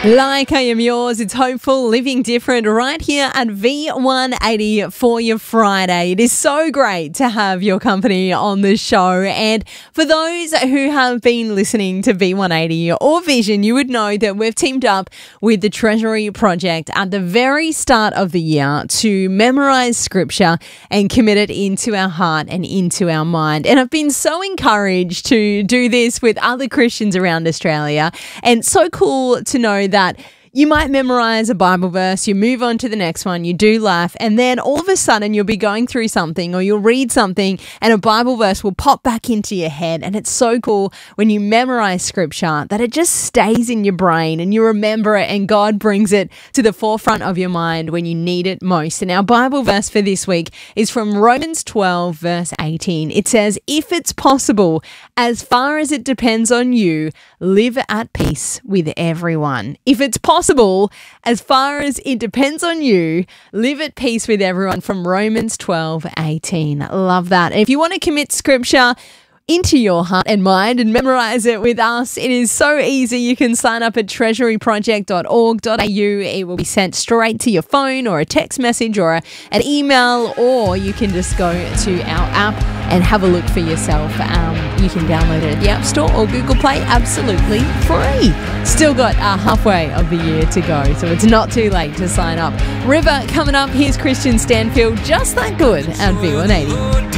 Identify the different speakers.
Speaker 1: Like I Am Yours, it's Hopeful, Living Different right here at V180 for your Friday. It is so great to have your company on the show. And for those who have been listening to V180 or Vision, you would know that we've teamed up with the Treasury Project at the very start of the year to memorize scripture and commit it into our heart and into our mind. And I've been so encouraged to do this with other Christians around Australia, and so cool to know that you might memorize a Bible verse, you move on to the next one, you do life, and then all of a sudden you'll be going through something or you'll read something and a Bible verse will pop back into your head. And it's so cool when you memorize scripture that it just stays in your brain and you remember it, and God brings it to the forefront of your mind when you need it most. And our Bible verse for this week is from Romans 12 verse 18. It says, "If it's possible, as far as it depends on you, live at peace with everyone." If it's possible, as far as it depends on you, live at peace with everyone, from Romans 12:18. Love that. And if you want to commit scripture into your heart and mind and memorize it with us, it is so easy. You can sign up at treasuryproject.org.au. It will be sent straight to your phone or a text message or an email, or you can just go to our app and have a look for yourself. You can download it at the App Store or Google Play absolutely free. Still got halfway of the year to go, so it's not too late to sign up. River coming up. Here's Christian Stanfield, Just That Good, at V180.